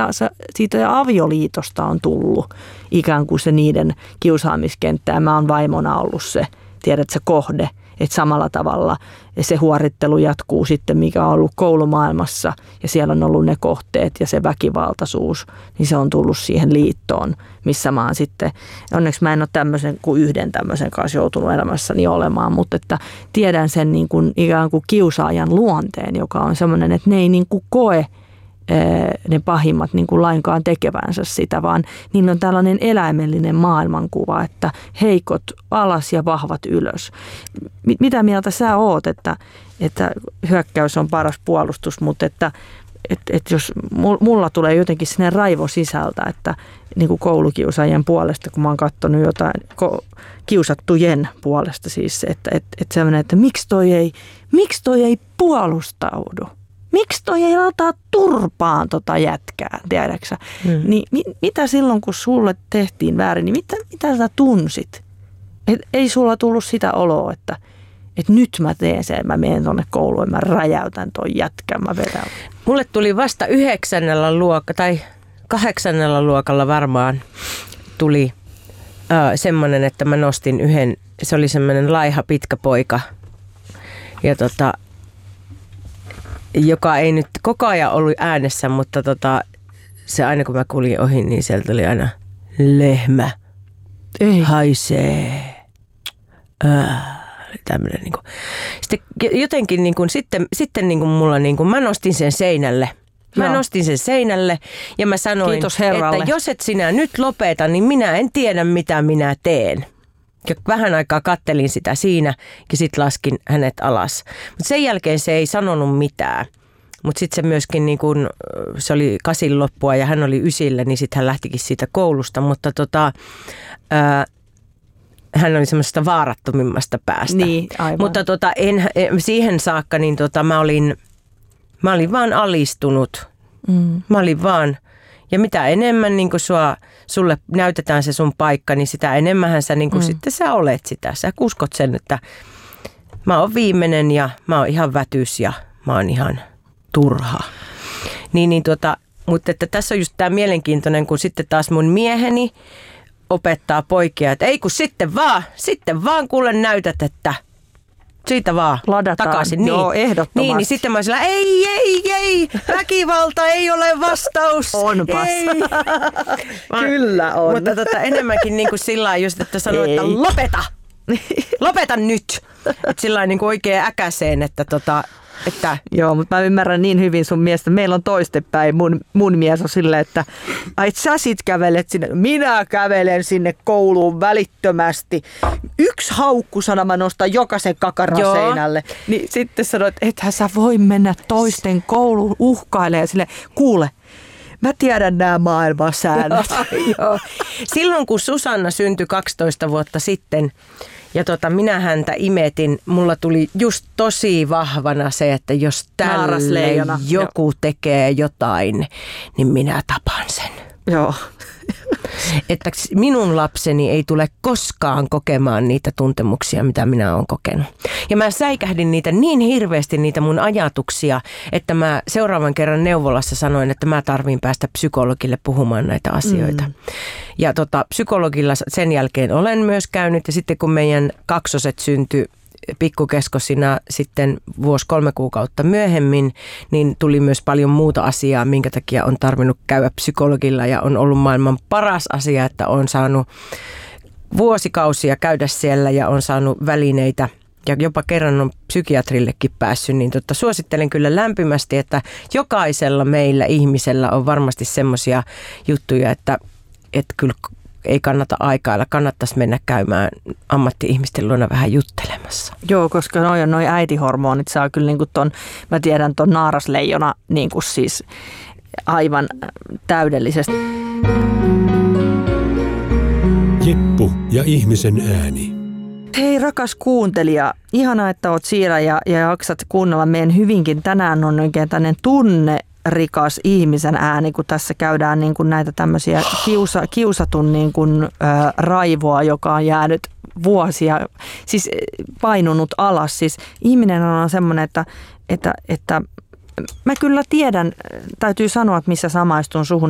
siitä avioliitosta on tullut ikään kuin se niiden kiusaamiskenttä. Ja mä oon vaimona ollut se, tiedätkö, kohde. Että samalla tavalla se huorittelu jatkuu sitten, mikä on ollut koulumaailmassa ja siellä on ollut ne kohteet ja se väkivaltaisuus, niin se on tullut siihen liittoon, missä mä oon sitten, onneksi mä en ole tämmöisen kuin yhden tämmöisen kanssa joutunut elämässäni olemaan, mutta että tiedän sen niin kuin ikään kuin kiusaajan luonteen, joka on semmoinen, että ne ei niin kuin koe ne pahimmat niin kuin lainkaan tekevänsä sitä, vaan niillä on tällainen eläimellinen maailmankuva, että heikot alas ja vahvat ylös. Mitä mieltä sä oot, että hyökkäys on paras puolustus, mutta että jos mulla tulee jotenkin sinne raivo sisältä, että niin kuin koulukiusaajien puolesta, kun mä oon katsonut jotain kiusattujen puolesta siis, että sellainen, että miksi toi ei puolustaudu? Miksi toi ei ota turpaan jätkää, tiedäksä? Niin, mitä silloin, kun sulle tehtiin väärin, niin mitä sä tunsit? Ei sulla tullut sitä oloa, että nyt mä teen sen, mä menen tonne kouluun, mä räjäytän ton jätkän, mä vedän. Mulle tuli vasta 9. luokalla tai 8. luokalla varmaan tuli semmoinen, että mä nostin yhden, se oli semmoinen laiha pitkä poika ja joka ei nyt koko ajan ollut äänessä, mutta se aina kun mä kuljin ohi, niin sieltä oli aina lehmä, haisee, tämmöinen niin kuin. Sitten jotenkin niin kuin, sitten niin kuin mulla niin kuin, mä nostin sen seinälle. Ja mä sanoin, että jos et sinä nyt lopeta, niin minä en tiedä mitä minä teen. Ja vähän aikaa kattelin sitä siinä ja sitten laskin hänet alas. Mutta sen jälkeen se ei sanonut mitään. Mutta sitten se myöskin, niin kun, se oli 8 loppua ja hän oli 9, niin sitten hän lähtikin siitä koulusta. Mutta hän oli semmoisesta vaarattomimmasta päästä. Niin, aivan. Mutta siihen saakka niin mä olin vaan alistunut. Mä olin vaan. Ja mitä enemmän niin sulle näytetään se sun paikka, niin sitä enemmän sä, niin sitten sä olet sitä. Sä uskot sen, että mä oon viimeinen ja mä oon ihan vätys ja mä oon ihan turha. Mutta että tässä on just tää mielenkiintoinen, kun sitten taas mun mieheni opettaa poikia, että ei kun sitten vaan kuule näytät, että siitä vaan ladataan takaisin. Joo, ehdottomasti. Niin sitten mä sillä, ei, väkivalta ei ole vastaus. Onpas. Kyllä on. Mutta enemmänkin niin kuin sillä lailla just, että sanoo, että lopeta nyt. Että sillä lailla niin kuin oikein äkäseen, että Joo, mutta mä ymmärrän niin hyvin sun miestä. Meillä on toistepäin. Mun mies on silleen, että sä sit kävelet sinne. Minä kävelen sinne kouluun välittömästi. 1 haukkusana mä nostan jokaisen kakaran seinälle. Niin sitten sanoit, että ethän sä voi mennä toisten kouluun uhkailemaan sille. Kuule, mä tiedän nämä maailman säännöt. Joo. Silloin kun Susanna syntyi 12 vuotta sitten, ja minä häntä imetin, mulla tuli just tosi vahvana se, että jos tälle joku tekee jotain, niin minä tapan sen. Joo. Että minun lapseni ei tule koskaan kokemaan niitä tuntemuksia, mitä minä olen kokenut. Ja mä säikähdin niitä niin hirveästi, niitä mun ajatuksia, että mä seuraavan kerran neuvolassa sanoin, että mä tarviin päästä psykologille puhumaan näitä asioita. Ja psykologilla sen jälkeen olen myös käynyt ja sitten kun meidän kaksoset syntyi pikkukeskosina sitten 2-3 kuukautta myöhemmin, niin tuli myös paljon muuta asiaa, minkä takia on tarvinnut käydä psykologilla ja on ollut maailman paras asia, että on saanut vuosikausia käydä siellä ja on saanut välineitä ja jopa kerran on psykiatrillekin päässyt, niin suosittelen kyllä lämpimästi, että jokaisella meillä ihmisellä on varmasti semmoisia juttuja, että kyllä ei kannata aikailla, kannattaisi mennä käymään ammatti-ihmisten luona vähän juttelemassa. Joo, koska noi äitihormonit saa kyllä niin kuin mä tiedän ton naarasleijona niin kuin siis aivan täydellisesti. Jeppu ja ihmisen ääni. Hei rakas kuuntelija, ihanaa, että oot siellä ja jaksat kuunnella meidän hyvinkin. Tänään on oikein tämmöinen tunnerikas ihmisen ääni, kun tässä käydään niin kuin näitä tämmöisiä kiusatun niin kuin, raivoa, joka on jäänyt vuosia, siis painunut alas. Siis ihminen on semmoinen, että mä kyllä tiedän, täytyy sanoa, että missä samaistun suhun,